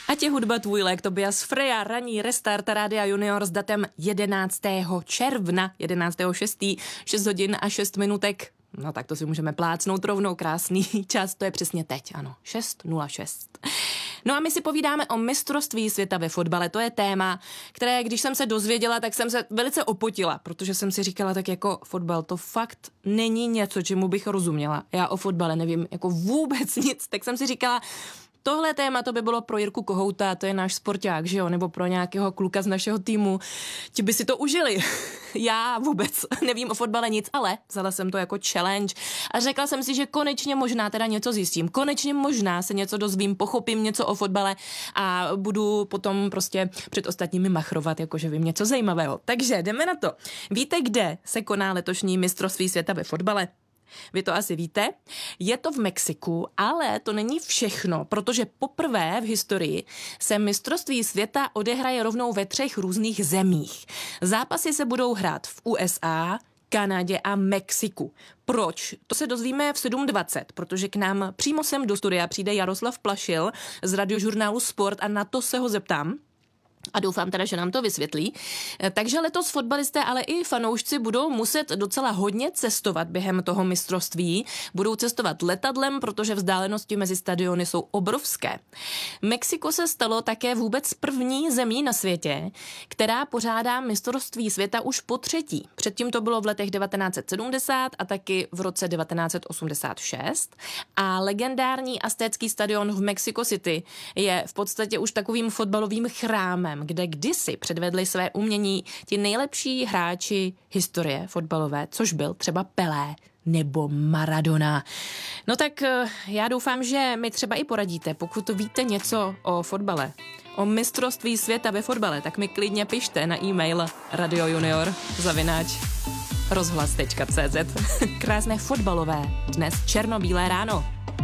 Ať je hudba tvůj lék, Tobias Freja, ranní restart Rádia Junior s datem 11. června, 11.6., 6 hodin a 6 minutek. No tak to si můžeme plácnout rovnou, krásný čas, to je přesně teď, ano, 6:06. No a my si povídáme o mistrovství světa ve fotbale, to je téma, které, když jsem se dozvěděla, tak jsem se velice opotila, protože jsem si říkala, tak jako fotbal, to fakt není něco, čemu bych rozuměla. Já o fotbale nevím jako vůbec nic, tak jsem si říkala, tohle téma to by bylo pro Jirku Kohouta, to je náš sporták, že jo, nebo pro nějakého kluka z našeho týmu, ti by si to užili. Já vůbec nevím o fotbale nic, ale vzala jsem to jako challenge a řekla jsem si, že konečně možná teda něco zjistím, konečně možná se něco dozvím, pochopím něco o fotbale a budu potom prostě před ostatními machrovat, jakože vím něco zajímavého. Takže jdeme na to. Víte, kde se koná letošní mistrovství světa ve fotbale? Vy to asi víte, je to v Mexiku, ale to není všechno, protože poprvé v historii se mistrovství světa odehraje rovnou ve 3 různých zemích. Zápasy se budou hrát v USA, Kanadě a Mexiku. Proč? To se dozvíme v 7:20, protože k nám přímo sem do studia přijde Jaroslav Plašil z radiožurnálu Sport a na to se ho zeptám. A doufám teda, že nám to vysvětlí. Takže letos fotbalisté, ale i fanoušci budou muset docela hodně cestovat během toho mistrovství. Budou cestovat letadlem, protože vzdálenosti mezi stadiony jsou obrovské. Mexiko se stalo také vůbec první zemí na světě, která pořádá mistrovství světa už po 3. Předtím to bylo v letech 1970 a taky v roce 1986. A legendární aztécký stadion v Mexico City je v podstatě už takovým fotbalovým chrámem, kde kdysi předvedli své umění ti nejlepší hráči historie fotbalové, což byl třeba Pelé nebo Maradona. No tak já doufám, že mi třeba i poradíte, pokud víte něco o fotbale, o mistrovství světa ve fotbale, tak mi klidně pište na e-mail radiojunior@rozhlas.cz. Krásné fotbalové, dnes černobílé ráno.